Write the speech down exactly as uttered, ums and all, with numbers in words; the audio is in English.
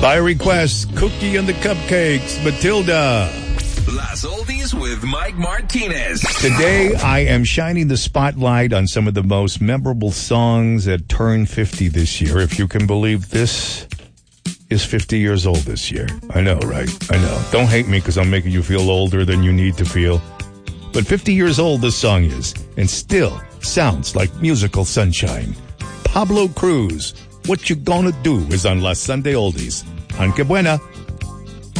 By request, Cookie and the Cupcakes, Matilda. Las Oldies with Mike Martinez. Today, I am shining the spotlight on some of the most memorable songs that turned fifty this year. If you can believe this is fifty years old this year. I know, right? I know. Don't hate me because I'm making you feel older than you need to feel. But fifty years old this song is, and still sounds like musical sunshine. Pablo Cruz, What You Gonna Do, is on Las Sunday Oldies. On Que Buena.